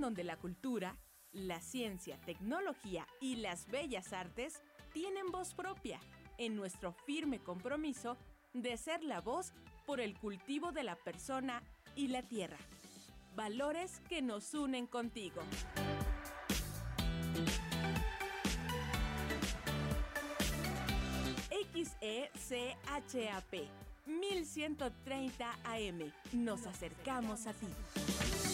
donde la cultura, la ciencia, tecnología y las bellas artes tienen voz propia, en nuestro firme compromiso de ser la voz por el cultivo de la persona y la tierra. Valores que nos unen contigo. XECHAP 1130 AM. Nos acercamos a ti.